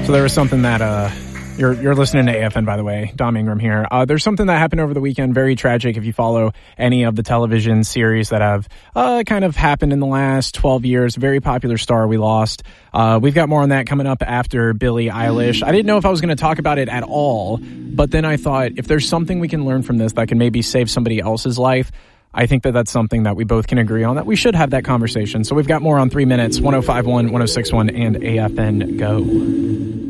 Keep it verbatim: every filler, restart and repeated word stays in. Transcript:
So there was something that, uh, you're, you're listening to A F N, by the way, Dom Ingram here. Uh, there's something that happened over the weekend, very tragic if you follow any of the television series that have, uh, kind of happened in the last twelve years. Very popular star we lost. Uh, we've got more on that coming up after Billie Eilish. I didn't know if I was going to talk about it at all, but then I thought if there's something we can learn from this that can maybe save somebody else's life, I think that that's something that we both can agree on, that we should have that conversation. So we've got more on three minutes, one oh five point one, one oh six point one, and A F N Go.